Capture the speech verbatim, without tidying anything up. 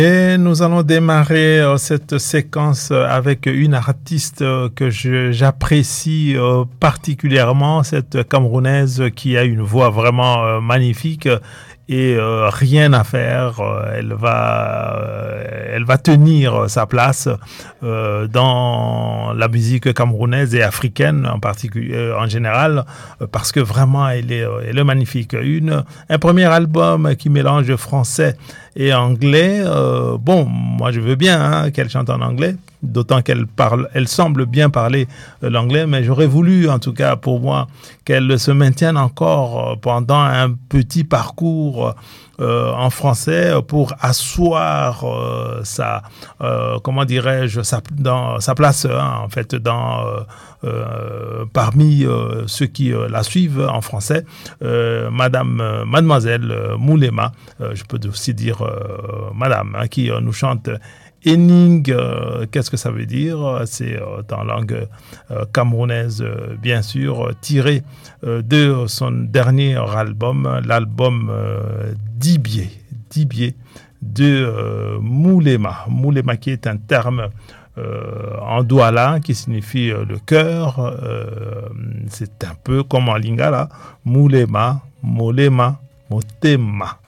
Et nous allons démarrer euh, cette séquence euh, avec une artiste euh, que je- j'apprécie euh, particulièrement, cette Camerounaise qui a une voix vraiment euh, magnifique et euh, rien à faire. euh, Elle va, euh, elle va tenir sa place euh, dans la musique camerounaise et africaine en particulier, euh, en général, euh, parce que vraiment elle est, euh, elle est magnifique. Une, un premier album qui mélange français et anglais. Euh, bon, moi je veux bien hein, qu'elle chante en anglais, d'autant qu'elle parle, elle semble bien parler euh, l'anglais, mais j'aurais voulu en tout cas pour moi qu'elle se maintienne encore euh, pendant un petit parcours euh, en français pour asseoir euh, sa, euh, comment dirais-je, sa, dans, sa place hein, en fait dans euh, euh, parmi euh, ceux qui euh, la suivent en français, euh, Madame, euh, Mademoiselle euh, Moulema, euh, je peux aussi dire euh, Madame, hein, qui euh, nous chante Ening. Euh, qu'est-ce que ça veut dire? C'est euh, en langue euh, camerounaise, euh, bien sûr, euh, tiré euh, de son dernier album, l'album euh, Dibier, Dibier de euh, Moulema. Moulema qui est un terme euh, en douala qui signifie euh, le cœur. Euh, c'est un peu comme en lingala, Moulema, Molema, Motema.